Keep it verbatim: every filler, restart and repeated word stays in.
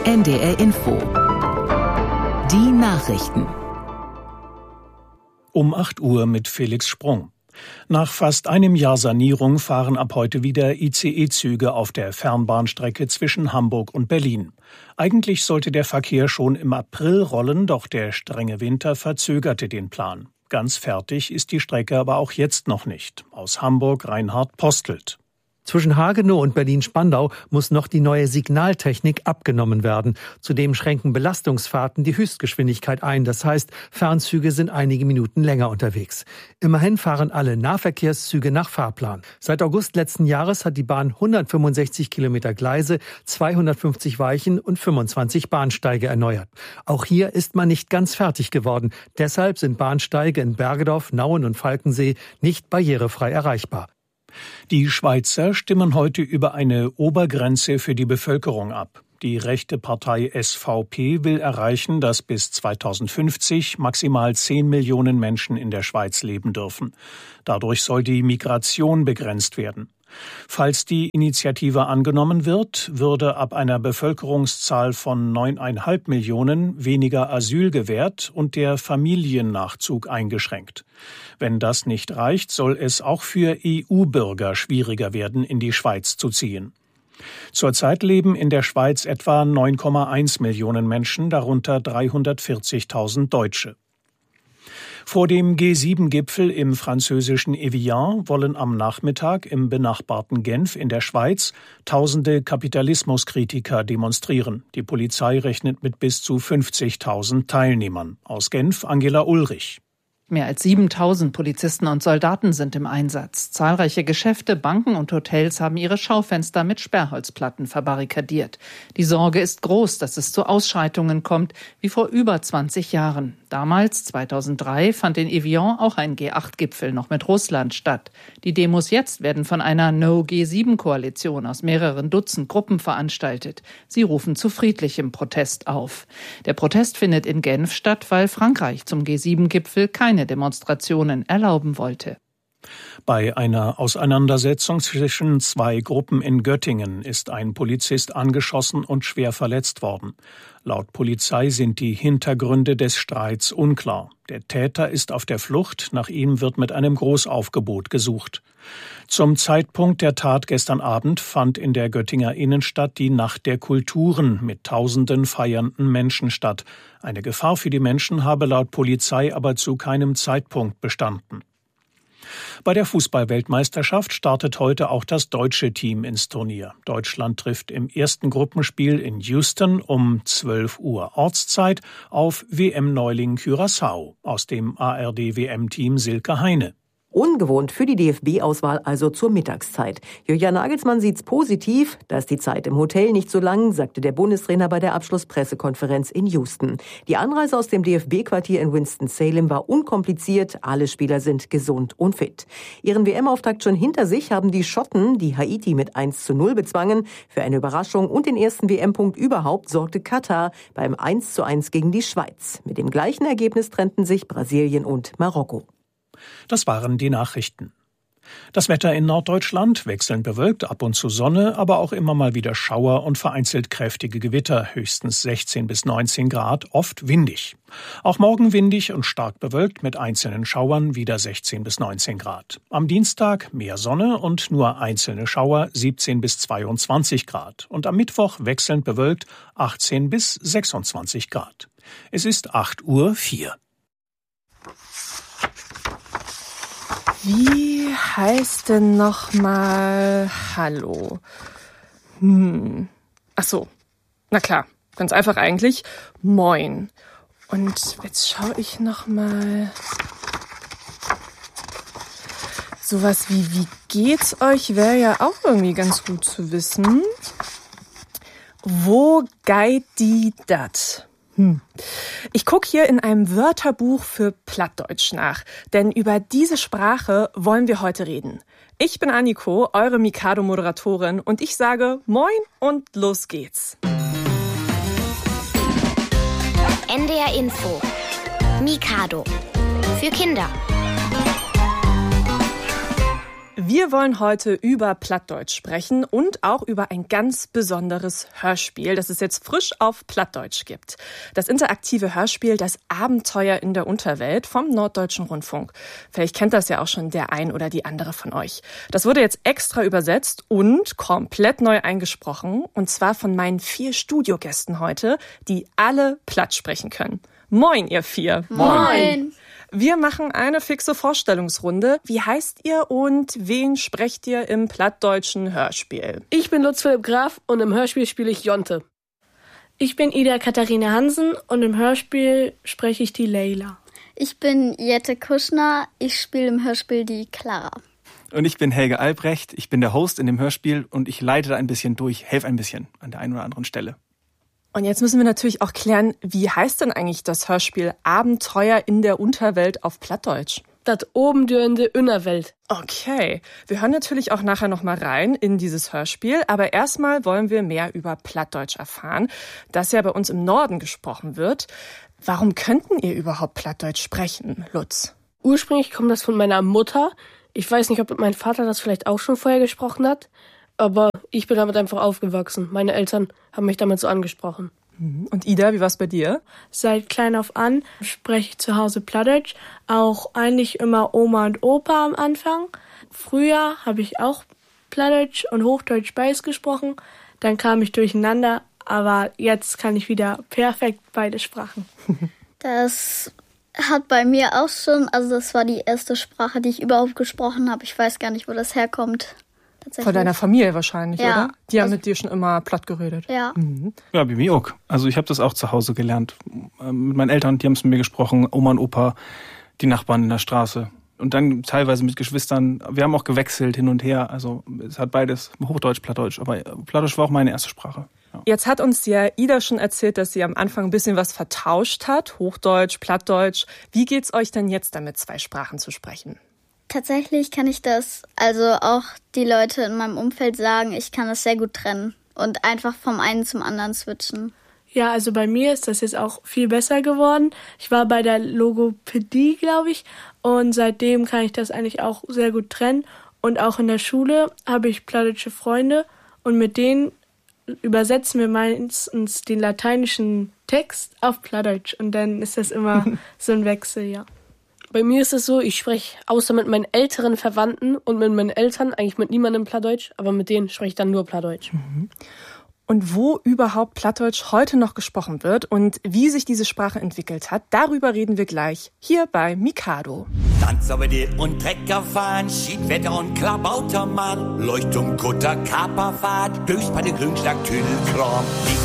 N D R Info. Die Nachrichten. Um acht Uhr mit Felix Sprung. Nach fast einem Jahr Sanierung fahren ab heute wieder I C E-Züge auf der Fernbahnstrecke zwischen Hamburg und Berlin. Eigentlich sollte der Verkehr schon im April rollen, doch der strenge Winter verzögerte den Plan. Ganz fertig ist die Strecke aber auch jetzt noch nicht. Aus Hamburg Reinhard Postelt. Zwischen Hagenow und Berlin-Spandau muss noch die neue Signaltechnik abgenommen werden. Zudem schränken Belastungsfahrten die Höchstgeschwindigkeit ein. Das heißt, Fernzüge sind einige Minuten länger unterwegs. Immerhin fahren alle Nahverkehrszüge nach Fahrplan. Seit August letzten Jahres hat die Bahn hundertfünfundsechzig Kilometer Gleise, zweihundertfünfzig Weichen und fünfundzwanzig Bahnsteige erneuert. Auch hier ist man nicht ganz fertig geworden. Deshalb sind Bahnsteige in Bergedorf, Nauen und Falkensee nicht barrierefrei erreichbar. Die Schweizer stimmen heute über eine Obergrenze für die Bevölkerung ab. Die rechte Partei S V P will erreichen, dass bis zweitausendfünfzig maximal zehn Millionen Menschen in der Schweiz leben dürfen. Dadurch soll die Migration begrenzt werden. Falls die Initiative angenommen wird, würde ab einer Bevölkerungszahl von neuneinhalb Millionen weniger Asyl gewährt und der Familiennachzug eingeschränkt. Wenn das nicht reicht, soll es auch für E U-Bürger schwieriger werden, in die Schweiz zu ziehen. Zurzeit leben in der Schweiz etwa neun Komma eins Millionen Menschen, darunter dreihundertvierzigtausend Deutsche. Vor dem G sieben Gipfel im französischen Evian wollen am Nachmittag im benachbarten Genf in der Schweiz tausende Kapitalismuskritiker demonstrieren. Die Polizei rechnet mit bis zu fünfzigtausend Teilnehmern. Aus Genf Angela Ulrich. Mehr als siebentausend Polizisten und Soldaten sind im Einsatz. Zahlreiche Geschäfte, Banken und Hotels haben ihre Schaufenster mit Sperrholzplatten verbarrikadiert. Die Sorge ist groß, dass es zu Ausschreitungen kommt, wie vor über zwanzig Jahren. Damals, zweitausenddrei, fand in Evian auch ein G acht Gipfel noch mit Russland statt. Die Demos jetzt werden von einer No-G sieben Koalition aus mehreren Dutzend Gruppen veranstaltet. Sie rufen zu friedlichem Protest auf. Der Protest findet in Genf statt, weil Frankreich zum G sieben Gipfel keine Demonstrationen erlauben wollte. Bei einer Auseinandersetzung zwischen zwei Gruppen in Göttingen ist ein Polizist angeschossen und schwer verletzt worden. Laut Polizei sind die Hintergründe des Streits unklar. Der Täter ist auf der Flucht, nach ihm wird mit einem Großaufgebot gesucht. Zum Zeitpunkt der Tat gestern Abend fand in der Göttinger Innenstadt die Nacht der Kulturen mit tausenden feiernden Menschen statt. Eine Gefahr für die Menschen habe laut Polizei aber zu keinem Zeitpunkt bestanden. Bei der Fußball-Weltmeisterschaft startet heute auch das deutsche Team ins Turnier. Deutschland trifft im ersten Gruppenspiel in Houston um zwölf Uhr Ortszeit auf W M-Neuling Curaçao aus dem A R D-W M-Team Silke Heine. Ungewohnt für die D F B-Auswahl also zur Mittagszeit. Julian Nagelsmann sieht's positiv. Da ist die Zeit im Hotel nicht so lang, sagte der Bundestrainer bei der Abschlusspressekonferenz in Houston. Die Anreise aus dem D F B-Quartier in Winston-Salem war unkompliziert. Alle Spieler sind gesund und fit. Ihren W M-Auftakt schon hinter sich haben die Schotten, die Haiti mit eins zu null bezwangen. Für eine Überraschung und den ersten W M-Punkt überhaupt sorgte Katar beim eins zu eins gegen die Schweiz. Mit dem gleichen Ergebnis trennten sich Brasilien und Marokko. Das waren die Nachrichten. Das Wetter in Norddeutschland wechselnd bewölkt, ab und zu Sonne, aber auch immer mal wieder Schauer und vereinzelt kräftige Gewitter, höchstens sechzehn bis neunzehn Grad, oft windig. Auch morgen windig und stark bewölkt mit einzelnen Schauern, wieder sechzehn bis neunzehn Grad. Am Dienstag mehr Sonne und nur einzelne Schauer, siebzehn bis zweiundzwanzig Grad. Und am Mittwoch wechselnd bewölkt, achtzehn bis sechsundzwanzig Grad. Es ist acht Uhr vier. Wie heißt denn nochmal Hallo? Hm. Ach so. Na klar. Ganz einfach eigentlich. Moin. Und jetzt schaue ich nochmal. Sowas wie, wie geht's euch, wäre ja auch irgendwie ganz gut zu wissen. Wo geit die dat? Hm. Ich gucke hier in einem Wörterbuch für Plattdeutsch nach, denn über diese Sprache wollen wir heute reden. Ich bin Anniko, eure Mikado-Moderatorin, und ich sage Moin und los geht's. N D R Info. Mikado. Für Kinder. Wir wollen heute über Plattdeutsch sprechen und auch über ein ganz besonderes Hörspiel, das es jetzt frisch auf Plattdeutsch gibt. Das interaktive Hörspiel Das Abenteuer in der Unterwelt vom Norddeutschen Rundfunk. Vielleicht kennt das ja auch schon der ein oder die andere von euch. Das wurde jetzt extra übersetzt und komplett neu eingesprochen. Und zwar von meinen vier Studiogästen heute, die alle Platt sprechen können. Moin, ihr vier. Moin. Wir machen eine fixe Vorstellungsrunde. Wie heißt ihr und wen sprecht ihr im plattdeutschen Hörspiel? Ich bin Lutz Philipp Graf und im Hörspiel spiele ich Jonte. Ich bin Ida Katharina Hansen und im Hörspiel spreche ich die Leila. Ich bin Jette Kuschner, ich spiele im Hörspiel die Clara. Und ich bin Helge Albrecht, ich bin der Host in dem Hörspiel und ich leite da ein bisschen durch, helfe ein bisschen an der einen oder anderen Stelle. Und jetzt müssen wir natürlich auch klären, wie heißt denn eigentlich das Hörspiel Abenteuer in der Unterwelt auf Plattdeutsch? Das obendürende Innerwelt. Okay, wir hören natürlich auch nachher noch mal rein in dieses Hörspiel, aber erstmal wollen wir mehr über Plattdeutsch erfahren, das ja bei uns im Norden gesprochen wird. Warum könnten ihr überhaupt Plattdeutsch sprechen, Lutz? Ursprünglich kommt das von meiner Mutter. Ich weiß nicht, ob mein Vater das vielleicht auch schon vorher gesprochen hat. Aber ich bin damit einfach aufgewachsen. Meine Eltern haben mich damit so angesprochen. Und Ida, wie war's bei dir? Seit klein auf an spreche ich zu Hause Plattdeutsch. Auch eigentlich immer Oma und Opa am Anfang. Früher habe ich auch Plattdeutsch und Hochdeutsch beides gesprochen. Dann kam ich durcheinander. Aber jetzt kann ich wieder perfekt beide Sprachen. Das hat bei mir auch schon, also das war die erste Sprache, die ich überhaupt gesprochen habe. Ich weiß gar nicht, wo das herkommt. Von deiner Familie wahrscheinlich, ja, oder? Die haben also, mit dir schon immer platt geredet. Ja. Mhm. Ja, bei mir auch. Also ich habe das auch zu Hause gelernt. Mit meinen Eltern, die haben es mit mir gesprochen, Oma und Opa, die Nachbarn in der Straße. Und dann teilweise mit Geschwistern. Wir haben auch gewechselt hin und her. Also es hat beides, Hochdeutsch, Plattdeutsch. Aber Plattdeutsch war auch meine erste Sprache. Ja. Jetzt hat uns ja Ida schon erzählt, dass sie am Anfang ein bisschen was vertauscht hat. Hochdeutsch, Plattdeutsch. Wie geht's euch denn jetzt damit, zwei Sprachen zu sprechen? Tatsächlich kann ich das, also auch die Leute in meinem Umfeld sagen, ich kann das sehr gut trennen und einfach vom einen zum anderen switchen. Ja, also bei mir ist das jetzt auch viel besser geworden. Ich war bei der Logopädie, glaube ich, und seitdem kann ich das eigentlich auch sehr gut trennen. Und auch in der Schule habe ich plattdeutsche Freunde und mit denen übersetzen wir meistens den lateinischen Text auf Plattdeutsch und dann ist das immer so ein Wechsel, ja. Bei mir ist es so, ich spreche außer mit meinen älteren Verwandten und mit meinen Eltern eigentlich mit niemandem Plattdeutsch, aber mit denen spreche ich dann nur Plattdeutsch. Mhm. Und wo überhaupt Plattdeutsch heute noch gesprochen wird und wie sich diese Sprache entwickelt hat, darüber reden wir gleich hier bei Mikado. Tanz über die und Trecker fahren, Schiedwetter und Klabautermann, Leuchtturm, Kutter, Kaperfahrt, Dös bei der Grünschlag, Tüdelkram. Die